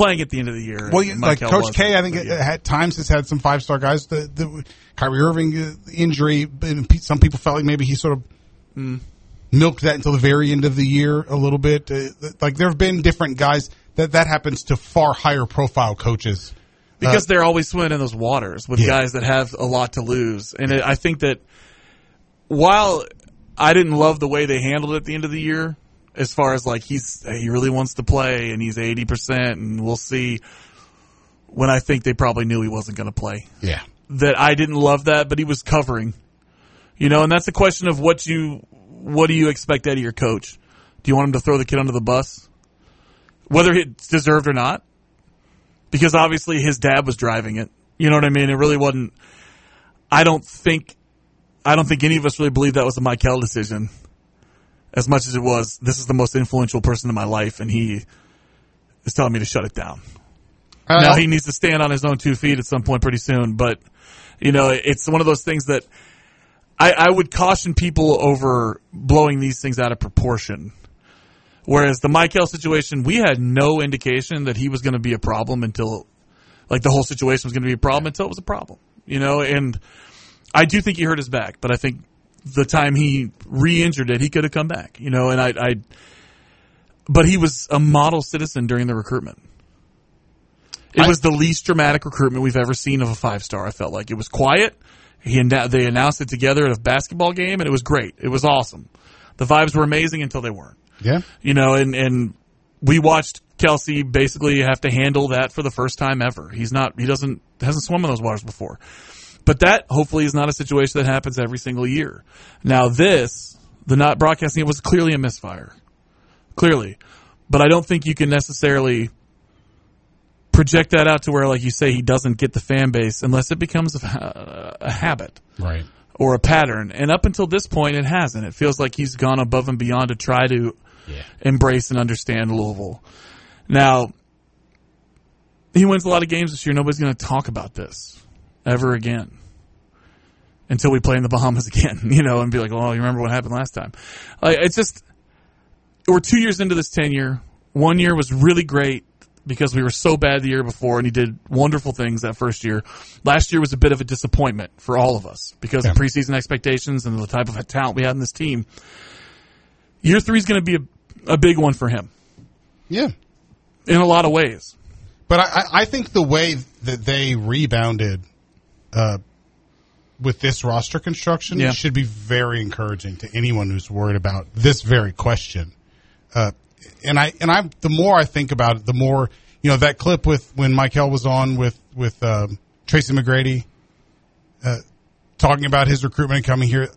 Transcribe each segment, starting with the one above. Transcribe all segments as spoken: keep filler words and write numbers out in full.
playing at the end of the year. Well, like Michael Coach wasn't, K, I think but, it, yeah. at times has had some five star guys. The, the Kyrie Irving uh, injury, some people felt like maybe he sort of mm. milked that until the very end of the year a little bit. Uh, like there have been different guys that that happens to far higher profile coaches. Because uh, they're always swimming in those waters with yeah. guys that have a lot to lose. And it, I think that while I didn't love the way they handled it at the end of the year, as far as like he's he really wants to play and he's eighty percent and we'll see, when I think they probably knew he wasn't going to play. Yeah. That I didn't love that, but he was covering. You know, and that's the question of what you what do you expect out of your coach? Do you want him to throw the kid under the bus? Whether it's deserved or not? Because obviously his dad was driving it. You know what I mean? It really wasn't. I don't think. I don't think any of us really believe that was a Michael decision, as much as it was. This is the most influential person in my life, and he is telling me to shut it down. Uh, now he needs to stand on his own two feet at some point pretty soon. But you know, it's one of those things that I, I would caution people over blowing these things out of proportion. Whereas the Michael situation, we had no indication that he was going to be a problem until, like the whole situation was going to be a problem until it was a problem, you know, and I do think he hurt his back, but I think the time he re-injured it, he could have come back, you know, and I, I, but he was a model citizen during the recruitment. It I, was the least dramatic recruitment we've ever seen of a five-star, I felt like. It was quiet. He They announced it together at a basketball game, and it was great. It was awesome. The vibes were amazing until they weren't. Yeah. You know, and, and we watched Kelsey basically have to handle that for the first time ever. He's not, he doesn't, hasn't swum in those waters before. But that hopefully is not a situation that happens every single year. Now this, the not broadcasting, it was clearly a misfire. Clearly. But I don't think you can necessarily project that out to where, like you say, he doesn't get the fan base unless it becomes a, a habit. Right. Or a pattern. And up until this point, it hasn't. It feels like he's gone above and beyond to try to yeah. embrace and understand Louisville. Now, he wins a lot of games this year. Nobody's going to talk about this ever again until we play in the Bahamas again, you know, and be like, oh, you remember what happened last time? Like, it's just, we're two years into this tenure. One year was really great because we were so bad the year before, and he did wonderful things that first year. Last year was a bit of a disappointment for all of us because yeah. of preseason expectations and the type of talent we had in this team. Year three is going to be a, a big one for him. Yeah. In a lot of ways. But I, I think the way that they rebounded uh, with this roster construction yeah. should be very encouraging to anyone who's worried about this very question. Uh, and I and I the more I think about it, the more, you know, that clip with when Michael was on with with um, Tracy McGrady uh, talking about his recruitment and coming here.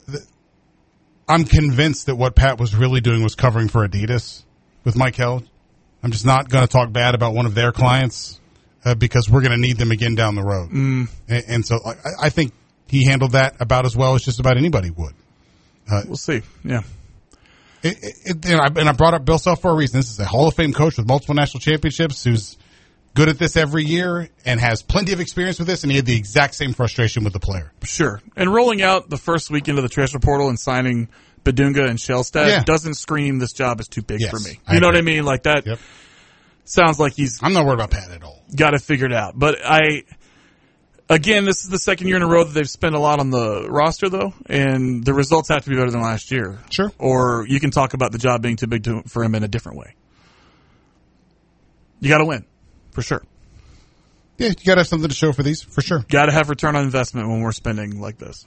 I'm convinced that what Pat was really doing was covering for Adidas with Michael. I'm just not going to talk bad about one of their clients uh, because we're going to need them again down the road. Mm. And, and so I, I think he handled that about as well as just about anybody would. Uh, we'll see. Yeah. It, it, and, I, and I brought up Bill Self for a reason. This is a Hall of Fame coach with multiple national championships who's good at this every year and has plenty of experience with this, and he had the exact same frustration with the player. Sure. And rolling out the first week into the transfer portal and signing Badunga and Shellstad yeah. doesn't scream this job is too big yes, for me. You I know agree. what I mean? Like that yep. sounds like he's... I'm not worried about Pat at all. Got it figured out. But I... Again, this is the second year in a row that they've spent a lot on the roster, though, and the results have to be better than last year. Sure. Or you can talk about the job being too big to, for him in a different way. You got to win, for sure. Yeah, you got to have something to show for these, for sure. Got to have return on investment when we're spending like this.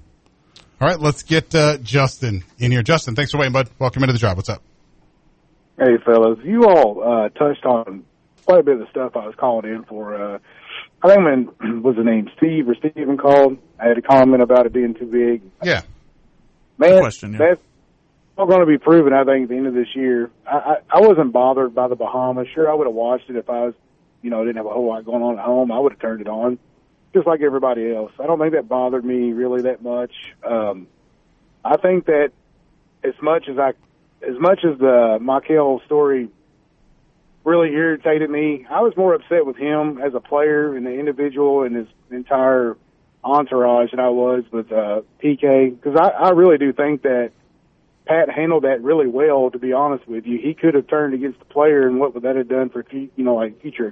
All right, let's get uh, Justin in here. Justin, thanks for waiting, bud. Welcome into the job. What's up? Hey, fellas. You all uh, touched on quite a bit of the stuff I was calling in for. Uh, I think when, was the name Steve or Steven called, I had a comment about it being too big. Yeah. Man, question, yeah. that's all going to be proven, I think, at the end of this year. I, I, I wasn't bothered by the Bahamas. Sure, I would have watched it if I was, you know, didn't have a whole lot going on at home. I would have turned it on, just like everybody else. I don't think that bothered me really that much. Um, I think that as much as I, as much as the Michael story really irritated me, I was more upset with him as a player and the individual and his entire entourage than I was with uh, P K, because I, I really do think that Pat handled that really well, to be honest with you. He could have turned against the player, and what would that have done for, you know, like future